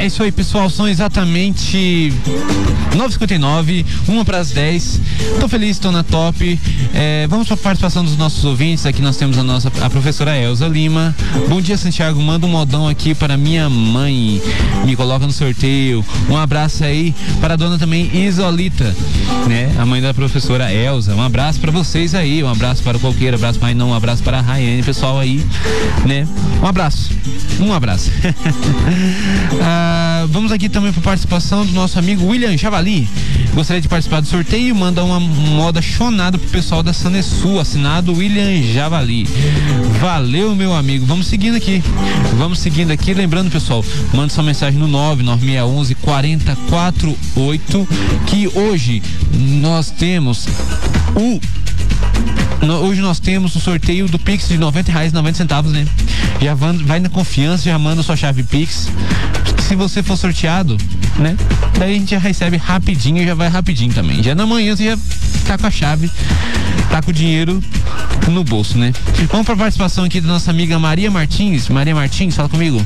É isso aí, pessoal, são exatamente 9h59, 1:10. Tô feliz, tô na top. Vamos para a participação dos nossos ouvintes. Aqui nós temos a professora Elza Lima. Bom dia, Santiago, manda um modão aqui para minha mãe, me coloca no sorteio. Um abraço aí para a dona também Isolita, né, a mãe da professora Elza. Um abraço para vocês aí, um abraço para o Coqueiro, um abraço para um abraço para a Raiane, pessoal aí, né, um abraço. Vamos aqui também para a participação do nosso amigo William Javali. Gostaria de participar do sorteio, manda uma moda chonada pro pessoal da Sanesul, assinado William Javali. Valeu, meu amigo. Vamos seguindo aqui, lembrando, pessoal, manda sua mensagem no 99611-4048, que hoje nós temos o sorteio do Pix de R$90,90, né? Já vai na confiança, já manda sua chave Pix. Se você for sorteado, né? Daí a gente já recebe rapidinho e já vai rapidinho também. Já na manhã você já tá com a chave, tá com o dinheiro no bolso, né? Vamos pra participação aqui da nossa amiga Maria Martins. Maria Martins, fala comigo.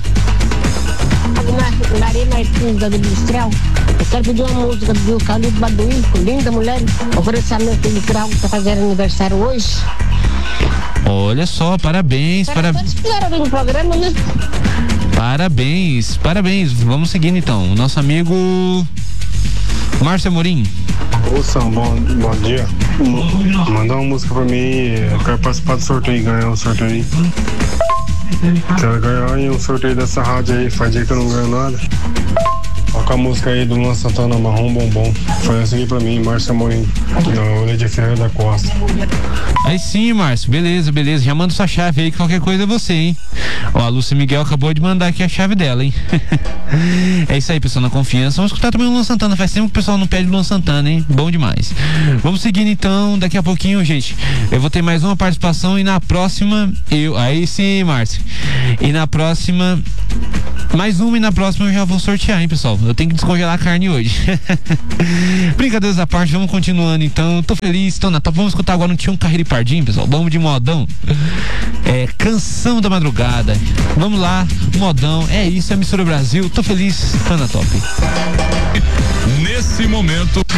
Maria Martins, da Industrial. Eu quero pedir uma música do Calito Baduí, linda mulher. Oferecer a meu filho Grau, que tá fazendo aniversário hoje. Olha só, parabéns. Todos fizeram vir no programa, né? Parabéns. Vamos seguindo então. O nosso amigo Márcio Amorim. Ô Sam, bom dia. Manda uma música pra mim. Eu quero participar do sorteio e ganhar um sorteio aí. Quero ganhar um sorteio dessa rádio aí. Faz dia que eu não ganho nada. Toca a música aí do Luan Santana, Marrom Bombom. Faz assim aí pra mim, Márcio Amorim. Olha de Ferreira da Costa. Aí sim, Márcio, beleza. Já manda sua chave aí, que qualquer coisa é você, hein? Ó, a Lúcia Miguel acabou de mandar aqui a chave dela, hein? É isso aí, pessoal, na confiança. Vamos escutar também o Luan Santana. Faz tempo que o pessoal não pede o Luan Santana, hein? Bom demais. Vamos seguindo então, daqui a pouquinho, gente, eu vou ter mais uma participação e na próxima aí sim, Márcio. E na próxima mais uma, e na próxima eu já vou sortear, hein, pessoal? Eu tenho que descongelar a carne hoje. Brincadeiras à parte, vamos continuando então. Tô feliz, tô na top. Vamos escutar agora um Tião Carreira e Pardinho, pessoal. Vamos de modão. Canção da madrugada. Vamos lá, modão. É isso, é Mistura Brasil. Tô feliz, tô na top. Nesse momento